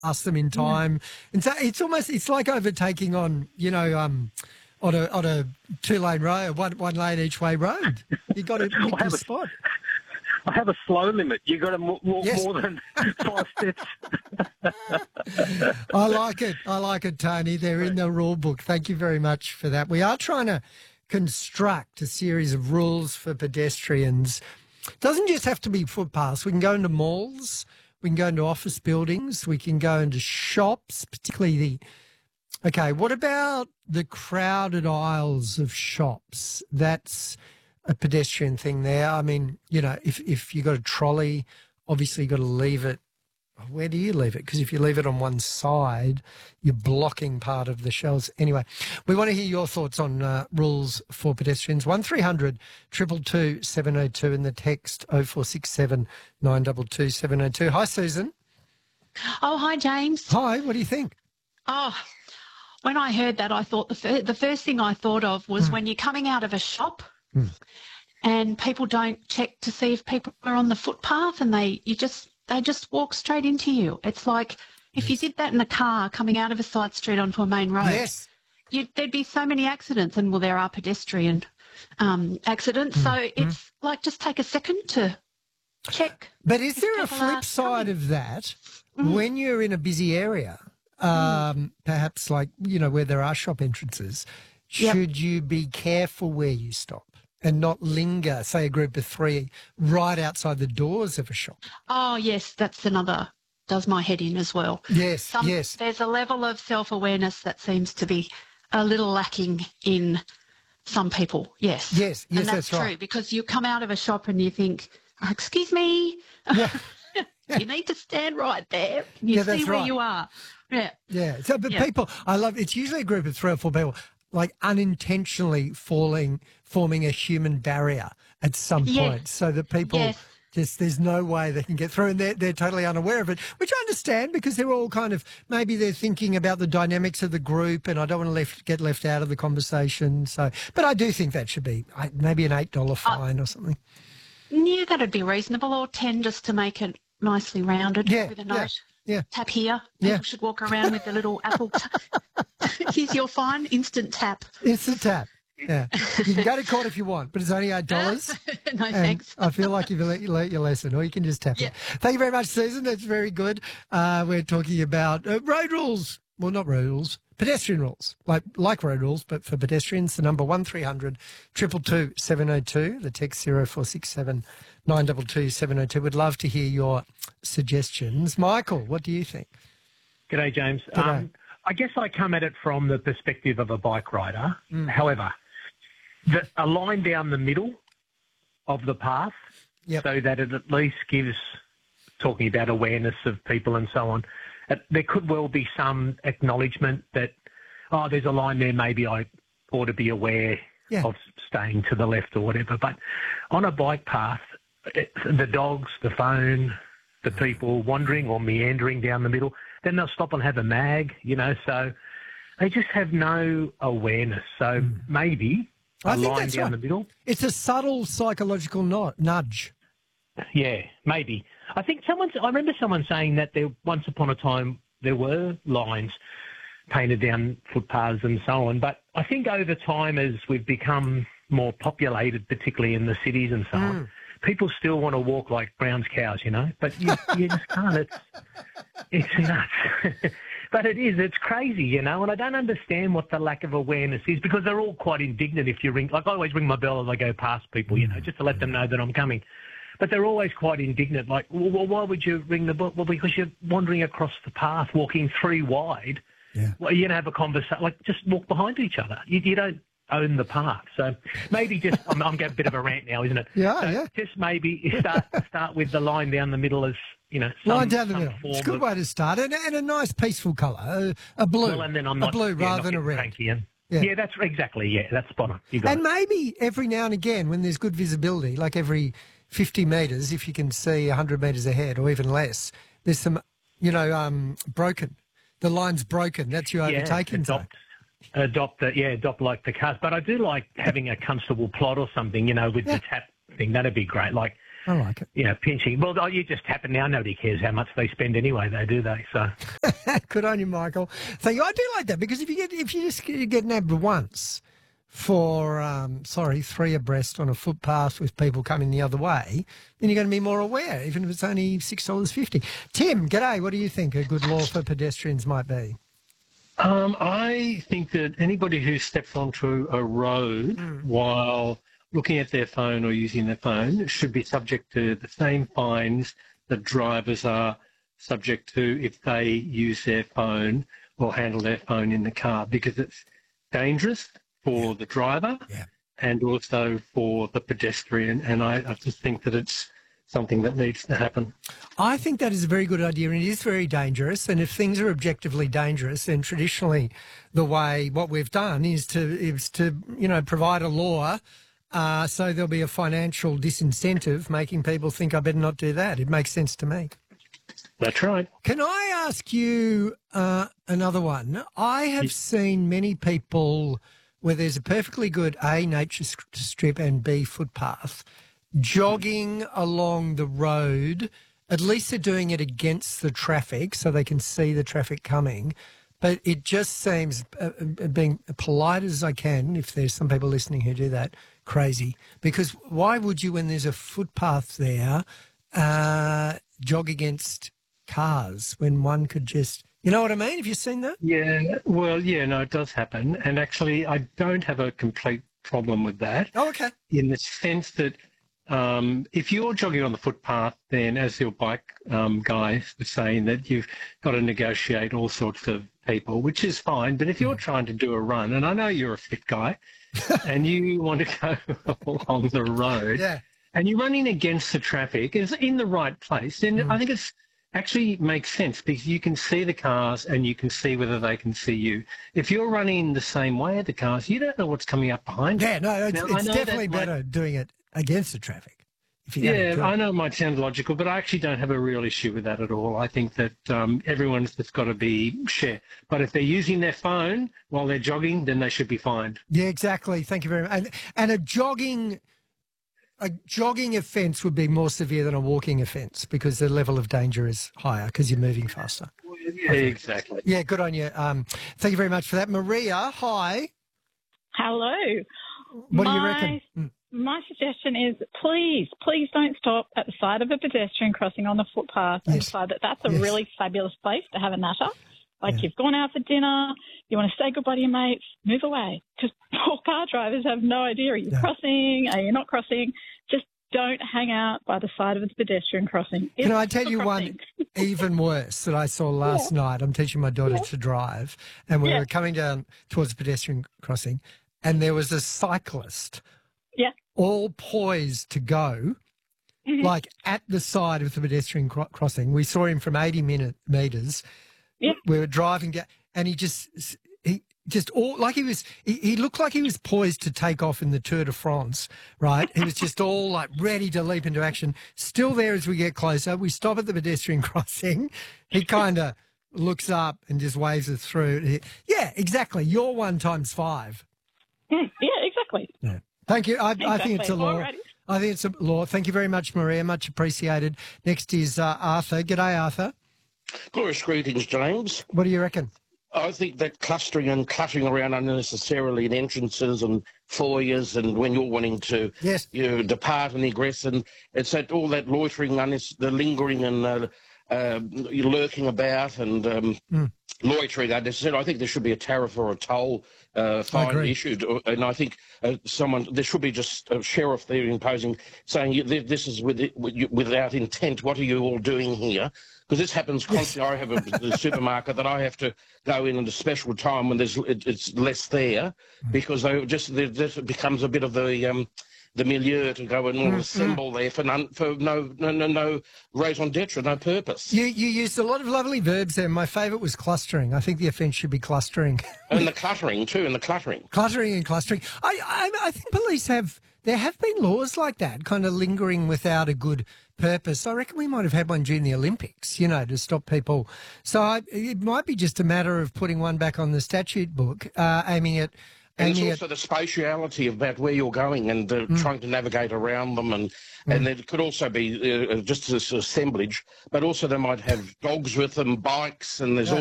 pass them in time. And so it's like overtaking on, on a two-lane road, one lane each way road. You've got to pick your spot. I have a slow limit. You've got to walk more than 5 steps. I like it, Tony. They're in the rule book. Thank you very much for that. We are trying to construct a series of rules for pedestrians. It doesn't just have to be footpaths. We can go into malls. We can go into office buildings. We can go into shops, particularly Okay, what about the crowded aisles of shops? That's a pedestrian thing there. I mean, if you've got a trolley, obviously you've got to leave it. Where do you leave it? Because if you leave it on one side, you're blocking part of the shelves. Anyway, we want to hear your thoughts on rules for pedestrians. 1300 222 702 and the text 0467 922 702. Hi, Susan. Oh, hi, James. Hi, what do you think? Oh, when I heard that, I thought the first thing I thought of was when you're coming out of a shop and people don't check to see if people are on the footpath and they just walk straight into you. It's like if you did that in a car coming out of a side street onto a main road, there'd be so many accidents. And, well, there are pedestrian accidents. So it's like just take a second to check. But is there a flip side of that when you're in a busy area, perhaps like, where there are shop entrances, should you be careful where you stop? And not linger, say a group of 3, right outside the doors of a shop. Oh, yes, that's does my head in as well. Yes, yes. There's a level of self-awareness that seems to be a little lacking in some people, yes. Yes, and that's true, right. Because you come out of a shop and you think, excuse me, you need to stand right there. You see where you are. Yeah. Yeah. So, but people, it's usually a group of 3 or 4 people, like unintentionally forming a human barrier at some point so that people there's no way they can get through and they're totally unaware of it, which I understand because they're all kind of, maybe they're thinking about the dynamics of the group and I don't want to get left out of the conversation. So, but I do think that should be maybe an $8 fine or something. Yeah, that'd be reasonable, or 10 just to make it nicely rounded with a note. Yeah. Tap here. People should walk around with the little Apple. Here's your fine, instant tap. Instant tap. Yeah. You can go to court if you want, but it's only $8. No, thanks. I feel like you've learnt your lesson, or you can just tap it. Thank you very much, Susan. That's very good. We're talking about road rules. Well, not road rules. Pedestrian rules, like road rules, but for pedestrians. The number 1300 222 702. The text 0467 922 702. We'd love to hear your suggestions. Michael, what do you think? G'day, James. G'day. I guess I come at it from the perspective of a bike rider. However, a line down the middle of the path so that it at least gives, talking about awareness of people and so on, there could well be some acknowledgement that, there's a line there, maybe I ought to be aware of staying to the left or whatever. But on a bike path, the dogs, the phone, the people wandering or meandering down the middle, then they'll stop and have a mag, so they just have no awareness. So maybe a line down the middle. It's a subtle psychological nudge. Yeah, maybe. I remember someone saying that once upon a time there were lines painted down footpaths and so on, but I think over time as we've become more populated, particularly in the cities and so on, people still want to walk like Brown's cows, but you just can't. It's nuts. But it's crazy, and I don't understand what the lack of awareness is, because they're all quite indignant if you ring. Like, I always ring my bell as I go past people, just to let them know that I'm coming. But they're always quite indignant, like, well, why would you ring the bell? Well, because you're wandering across the path, walking 3 wide. Yeah. Well, you're going to have a conversation, like, just walk behind each other. You don't own the path. So maybe just, I'm going a bit of a rant now, isn't it? Yeah. Just maybe start with the line down the middle as, line down the middle. It's a good way to start, and a nice peaceful colour, a blue. Well, and then I'm not, a blue rather than a red. Yeah, that's exactly, that's spot on. And maybe every now and again, when there's good visibility, like every 50 metres, if you can see 100 metres ahead or even less, there's some, broken. The line's broken. That's your overtaking zone. Adopt like the cars. But I do like having a constable plot or something, with the tap thing. That'd be great. Like, I like it. Pinching. Well, you just happen now. Nobody cares how much they spend anyway, though, do they? So Good on you, Michael. Thank you. I do like that because if you just get nabbed once for, 3 abreast on a footpath with people coming the other way, then you're going to be more aware, even if it's only $6.50. Tim, g'day. What do you think a good law for pedestrians might be? I think that anybody who steps onto a road while looking at their phone or using their phone should be subject to the same fines that drivers are subject to if they use their phone or handle their phone in the car, because it's dangerous for the driver and also for the pedestrian. And I just think that it's something that needs to happen. I think that is a very good idea, and it is very dangerous. And if things are objectively dangerous, then traditionally what we've done is to provide a law so there'll be a financial disincentive making people think I better not do that. It makes sense to me. That's right. Can I ask you another one? I have seen many people where there's a perfectly good A, nature strip, and B, footpath, jogging along the road. At least they're doing it against the traffic so they can see the traffic coming. But it just seems, being polite as I can, if there's some people listening who do that, crazy. Because why would you, when there's a footpath there, jog against cars when one could just... You know what I mean? Have you seen that? Yeah, well, no, it does happen. And actually, I don't have a complete problem with that. Oh, okay. In the sense that if you're jogging on the footpath, then as your bike guys were saying, that you've got to negotiate all sorts of people, which is fine. But if you're trying to do a run, and I know you're a fit guy, and you want to go along the road, and you're running against the traffic, is in the right place, then I think it's actually makes sense because you can see the cars and you can see whether they can see you. If you're running the same way as the cars, you don't know what's coming up behind you. Yeah, no, it's definitely better doing it against the traffic. I know it might sound logical, but I actually don't have a real issue with that at all. I think that everyone's just got to be share. But if they're using their phone while they're jogging, then they should be fined. Yeah, exactly. Thank you very much. And a jogging offence would be more severe than a walking offence because the level of danger is higher because you're moving faster. Yeah, exactly. Yeah, good on you. Thank you very much for that. Maria, hi. Hello. What do you reckon? My suggestion is please don't stop at the side of a pedestrian crossing on the footpath and decide that that's a really fabulous place to have a natter. Like you've gone out for dinner, you want to say goodbye to your mates, move away. Because poor car drivers have no idea. Are you crossing? Are you not crossing? Just don't hang out by the side of the pedestrian crossing. Can I tell you one even worse that I saw last night? I'm teaching my daughter to drive, and we were coming down towards the pedestrian crossing, and there was a cyclist all poised to go, like at the side of the pedestrian crossing. We saw him from 80 metres. We were driving down, and he looked like he was poised to take off in the Tour de France, right? He was just all like ready to leap into action. Still there as we get closer. We stop at the pedestrian crossing. He kind of looks up and just waves us through. Yeah, exactly. You're 1 times 5. Yeah, exactly. Yeah. Thank you. I think it's a law. Alrighty. I think it's a law. Thank you very much, Maria. Much appreciated. Next is Arthur. G'day, Arthur. Glorious greetings, James. What do you reckon? I think that clustering and cluttering around unnecessarily in entrances and foyers, and when you're wanting to depart and egress, and it's all that loitering, the lingering and lurking about and loitering unnecessarily. I think there should be a tariff or a toll fine issued, and I think there should be just a sheriff there imposing, saying this is without intent. What are you all doing here? Because this happens constantly. I have a supermarket that I have to go in at a special time when it's less there, because there becomes a bit of the milieu to go and all assemble there for no raison d'etre, no purpose. You used a lot of lovely verbs there. My favourite was clustering. I think the offence should be clustering. And the cluttering too, and the cluttering. Cluttering and clustering. I think police there have been laws like that, kind of lingering without a good purpose. I reckon we might have had one during the Olympics, to stop people. So it might be just a matter of putting one back on the statute book, aiming at And it's also the spatiality about where you're going and trying to navigate around them. And there could also be just this assemblage, but also they might have dogs with them, bikes, and there's all